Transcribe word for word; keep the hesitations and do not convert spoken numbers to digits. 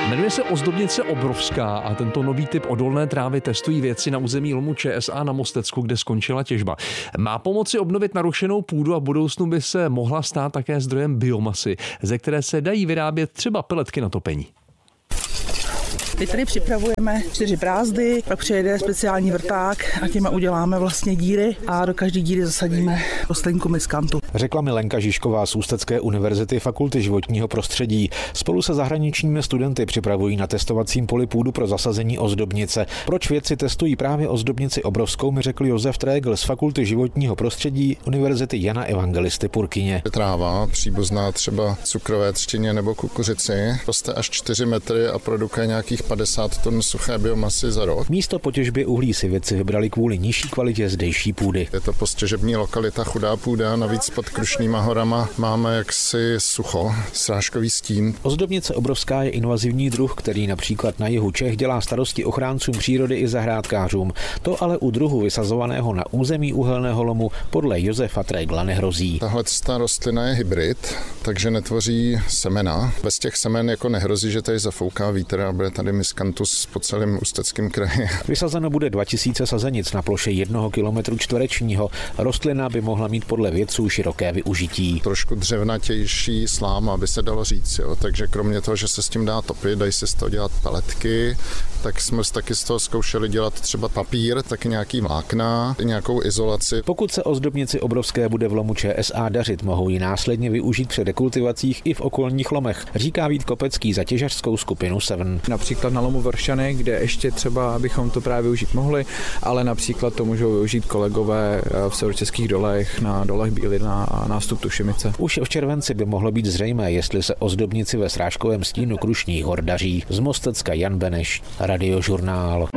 Jmenuje se Ozdobnice Obrovská a tento nový typ odolné trávy testují vědci na území lomu ČSA na Mostecku, kde skončila těžba. Má pomoci obnovit narušenou půdu a v budoucnu by se mohla stát také zdrojem biomasy, ze které se dají vyrábět třeba peletky na topení. Teď tady připravujeme čtyři brázdy, pak přijede speciální vrták a těma uděláme vlastně díry a do každé díry zasadíme rostlinku miskantu. Řekla Milenka Žižková z Ústecké univerzity Fakulty životního prostředí. Spolu se zahraničními studenty připravují na testovacím poli půdu pro zasazení ozdobnice. Proč vědci testují právě ozdobnici obrovskou, mi řekl Josef Trégl z Fakulty životního prostředí Univerzity Jana Evangelisty Purkyně. Tráva příbuzná třeba cukrové třtině nebo kukuřici roste až čtyři metry a produkuje nějakých padesát tun suché biomasy za rok. Místo po těžbě uhlí si vědci vybrali kvůli nižší kvalitě zdejší půdy. Je to postěžební lokalita, chudá půda, navíc pod Krušnýma horama máme jaksi sucho, srážkový stín. Ozdobnice obrovská je invazivní druh, který například na jihu Čech dělá starosti ochráncům přírody i zahrádkářům. To ale u druhu vysazovaného na území uhelného lomu podle Josefa Trégla nehrozí. Tahle ta rostlina je hybrid, takže netvoří semena. Bez těch semen jako nehrozí, že tady zafouká vítr a bude tady miskantus po celém Ústeckém kraji. Vysazeno bude dva tisíce sazenic na ploše jednoho kilometru čtverečního. Rostlina by mohla mít podle vědců široké využití. Trošku dřevnatější sláma, aby se dalo říct, jo. Takže kromě toho, že se s tím dá topit, dají se z toho dělat peletky, tak jsme taky z toho zkoušeli dělat třeba papír, taky nějaký vlákna, nějakou izolaci. Pokud se ozdobnici obrovské bude v lomu ČSA dařit, mohou ji následně využít při rekultivacích i v okolních lomech, říká Vít Kopecký za těžařskou skupinu Seven. Například na lomu Vršany, kde ještě třeba abychom to právě využít mohli, ale například to můžou využít kolegové v Severočeských dolech, na dolech Bílina a nástup Tušimice. Už v červenci by mohlo být zřejmé, jestli se ozdobnici ve srážkovém stínu Krušných hor daří. Z Mostecka Jan Beneš, Radiožurnál.